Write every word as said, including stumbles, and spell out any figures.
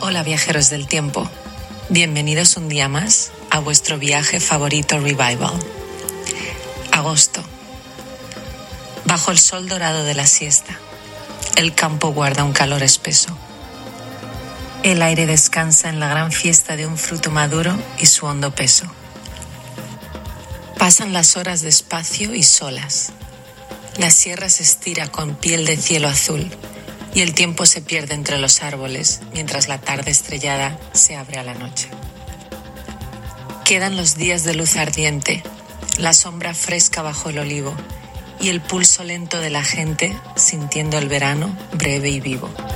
Hola viajeros del tiempo, bienvenidos un día más a vuestro viaje favorito Revival. Agosto. Bajo el sol dorado de la siesta, el campo guarda un calor espeso. El aire descansa en la gran fiesta de un fruto maduro y su hondo peso. Pasan las horas despacio y solas. La sierra se estira con piel de cielo azul y el tiempo se pierde entre los árboles mientras la tarde estrellada se abre a la noche. Quedan los días de luz ardiente, la sombra fresca bajo el olivo y el pulso lento de la gente sintiendo el verano breve y vivo.